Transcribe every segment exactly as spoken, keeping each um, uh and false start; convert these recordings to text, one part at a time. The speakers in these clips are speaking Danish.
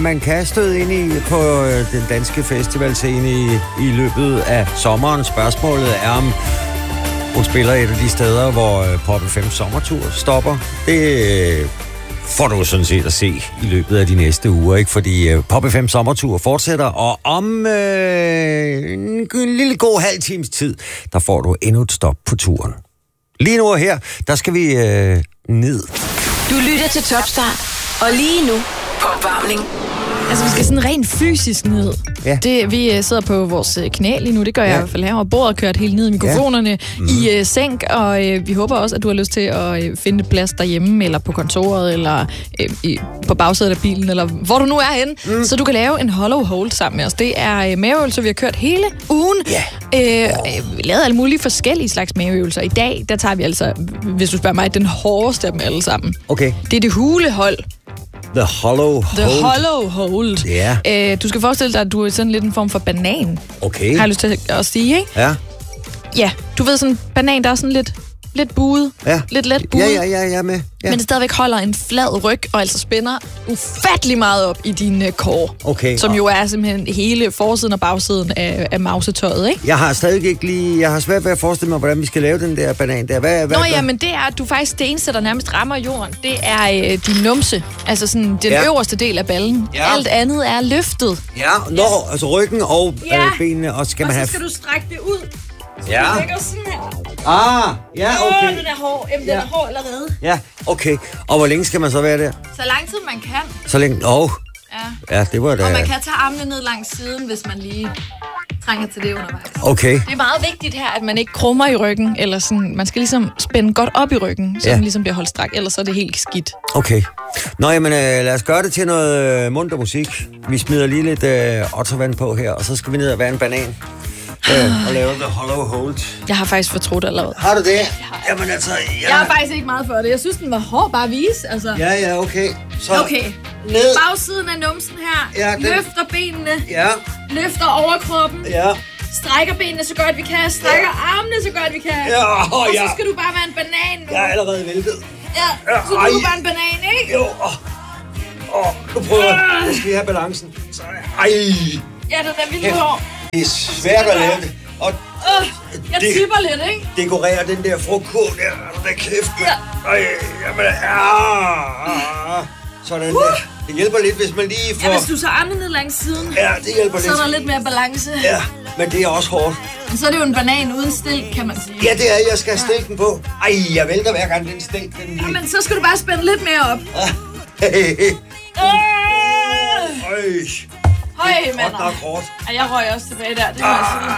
man kan støde ind i på den danske festivalscene i, i løbet af sommeren. Spørgsmålet er, om hun spiller et af de steder, hvor Pop F M Sommertur stopper. Det får du sådan set at se i løbet af de næste uger, ikke? Fordi uh, Pop F M Sommertur fortsætter, og om uh, en, en lille god halv times tid, der får du endnu et stop på turen. Lige nu og her, der skal vi uh, ned. Du lytter til Topstart, og lige nu på opvarmning. Altså, vi skal sådan rent fysisk ned. Ja. Det, vi sidder på vores knæ lige nu, det gør jeg ja. i hvert fald her, og bordet kørt helt ned i mikrofonerne ja. mm. i uh, sænk, og uh, vi håber også, at du har lyst til at uh, finde plads derhjemme, eller på kontoret, eller uh, i, på bagsædet af bilen, eller hvor du nu er henne, mm. så du kan lave en hollow hold sammen med os. Det er uh, maveøvelser, vi har kørt hele ugen. Yeah. Uh, uh, vi lavede alle mulige forskellige slags maveøvelser. I dag, der tager vi altså, hvis du spørger mig, den hårdeste af dem alle sammen. Okay. Det er det hulehold. The hollow hold. The hollow hold. Ja. Yeah. Øh, du skal forestille dig, at du er sådan lidt en form for banan. Okay. Har jeg lyst til at sige, ikke? Ja. Ja, du ved sådan, banan, der er sådan lidt, lidt buet. Ja. Lidt let buet. Ja, ja, ja, ja, med. Ja. Men det stadigvæk holder en flad ryg, og altså spænder ufattelig meget op i dine uh, kår. Okay. Som jo er simpelthen hele forsiden og bagsiden af, af mausetøjet, ikke? Jeg har stadig ikke lige... Jeg har svært ved at forestille mig, hvordan vi skal lave den der banan der. Hvad, hvad, Nå hvad? ja, men det er, at du faktisk det eneste, der nærmest rammer jorden, det er øh, din numse. Altså sådan den ja. øverste del af ballen. Ja. Alt andet er løftet. Ja, nå, yes. Altså ryggen og ja. øh, benene, og skal og man så have... skal du strække det ud. Så ja. du lægger sådan her. Ah, ja, okay. Åh, den er hård. Jamen, ja. den er hård allerede. Ja, okay. Og hvor længe skal man så være der? Så lang tid man kan. Så længe... Åh. Oh. Ja. Ja, det var da... Og man kan tage armene ned langs siden, hvis man lige trænger til det undervejs. Okay. Det er meget vigtigt her, at man ikke krummer i ryggen, eller sådan, man skal ligesom spænde godt op i ryggen, så ja. den ligesom bliver holdt strak, ellers så er det helt skidt. Okay. Nå, jamen, øh, lad os gøre det til noget øh, munter musik. Vi smider lige lidt øh, ottovand på her, og så skal vi ned og være en banan. Øh, og lave the hollow hold. Jeg har faktisk fortrudt allerede. Har du det? Jamen altså... Jeg, jeg har faktisk ikke meget for det. Jeg synes, den var hård bare at vise, altså. Ja, ja, okay. Så okay. Ned. Bagsiden af numsen her. Ja, den... Løfter benene. Ja. Løfter overkroppen. Ja. Strækker benene så godt vi kan. Strækker ja. armene så godt vi kan. Ja, oh, og så ja. skal du bare være en banan nu. Jeg er allerede væltet. Ja, så Ej. du er bare en banan, ikke? Jo. Åh, oh. oh, nu prøver jeg. Jeg skal have balancen. Så, ej. Ja, den er vildt hård. Det er svært at lave det. Og uh, jeg det, tipper lidt, ikke? Dekorere den der frugtkurv der. Der kæft, man. Ja. Ej, jamen, ja. Sådan uh. der. Det hjælper lidt, hvis man lige får... Ja, hvis du så armene ned langs siden. Ja, det hjælper så lidt. Så er der lidt mere balance. Ja, men det er også hårdt. Men så er det jo en banan uden stilk, kan man sige. Ja, det er. Jeg skal have stilken på. Ej, jeg vælter hver gang den stilk. Den lige... Ja, men så skal du bare spænde lidt mere op. Hey. Øj. Høj, mand. Og hårdt. Ej, jeg røg også tilbage der, det må jeg sige.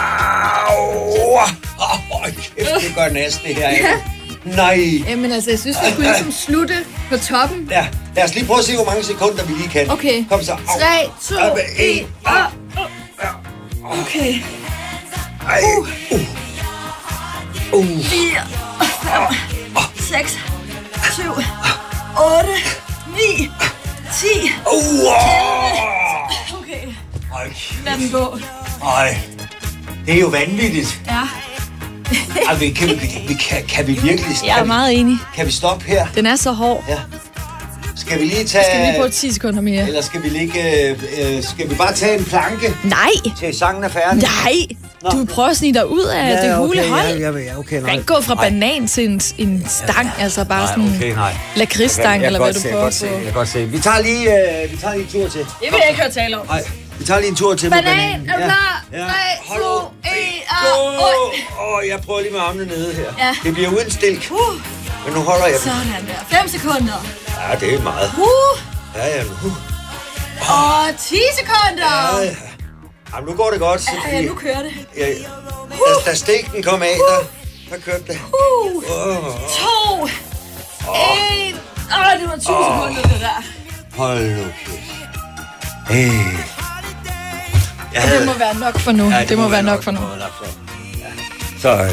Åh, kæft, det gør næsten det her, ikke? Nej. Jamen altså, jeg synes, vi kunne ligesom slutte på toppen. Ja, lad os lige prøve at se, hvor mange sekunder vi lige kan. Okay. Kom så. tre, to, et, og... Okay. Ej. Uh. Uh. fire, fem, seks, syv, otte, ni, ti, elleve. Okay. Lad den gå. Ej. Det er jo vanvittigt. Ja. Altså, kan, vi, vi, kan, kan vi virkelig... Jeg er meget enig. Kan vi stoppe her? Den er så hård. Ja. Skal vi lige tage... Skal vi lige på ti sekunder mere? Eller skal vi ligge... Øh, skal vi bare tage en planke? Nej. Til sangen er færdig? Nej. Nå. Du prøver at snige dig ud af ja, det hule okay, hold. Ja, ja, okay, nej. Kan gå fra nej. banan til en, en stang, ja. altså bare nej, sådan okay, nej. lakridsstang, eller hvad du prøver på. Jeg kan godt se. Vi tager lige, øh, vi tager lige en tur til. Det vil jeg ikke høre tale om. Nej, vi tager lige en tur til. Banan, er du klar? tre, to, et, og... Åh, jeg prøver lige med armene nede her. Ja. Det bliver uden stilk. Uh. Men nu holder jeg dem. Sådan der. fem sekunder. Ja, det er meget. Uh. Ja, ja. Uh. Og ti sekunder. Ja, ja. Jamen, nu går det godt. Så ja, ja, nu kører det. Ja, ja. Da, da stilken kom af, der, der kørte det. Uh. Uh. To. En. Åh, det var tyve oh. sekunder, det der. Hold nu kæft. Hey. Havde... Det må være nok for nu. Ja, det, det må, må være nok, nok for nu. For. Ja. Så, øh,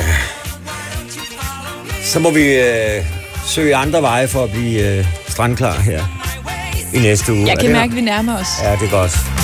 så må vi øh, søge andre veje for at blive øh, strandklar her i næste uge. Jeg kan mærke, at vi nærmer os. Ja, det er godt.